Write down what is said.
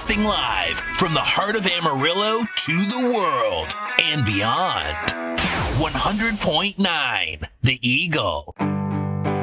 Broadcasting live from the heart of Amarillo to the world and beyond. 100.9 The Eagle.